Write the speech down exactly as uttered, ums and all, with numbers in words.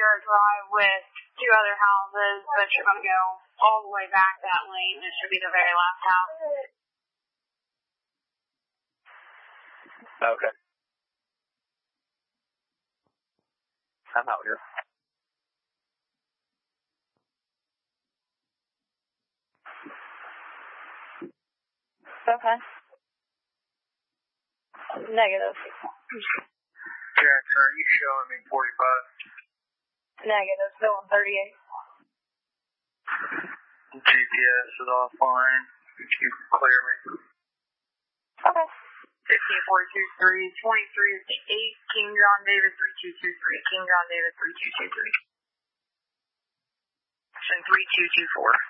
dirt drive with two other houses, but you're going to go all the way back that lane. This should be the very last house. Okay. I'm out here. Okay. Negative. Jackson, are you showing me forty-five? Negative, still on thirty-eight. G P S is offline. You can clear me. Okay. fifteen forty-two three, twenty-three is the eight, King John David three two two three, King John David three two two three. And three two two four.